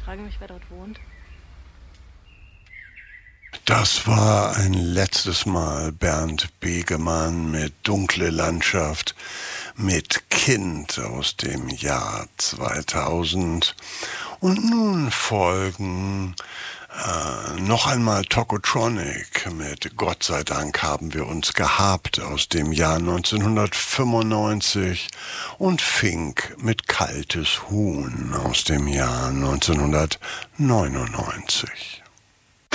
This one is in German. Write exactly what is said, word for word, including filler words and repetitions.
frage mich, wer dort wohnt. Das war ein letztes Mal Bernd Begemann mit Dunkle Landschaft, mit Kind aus dem Jahr zweitausend. Und nun folgen äh, noch einmal Tokotronic mit Gott sei Dank haben wir uns gehabt aus dem Jahr neunzehnhundertfünfundneunzig und Fink mit Kaltes Huhn aus dem Jahr neunzehnhundertneunundneunzig.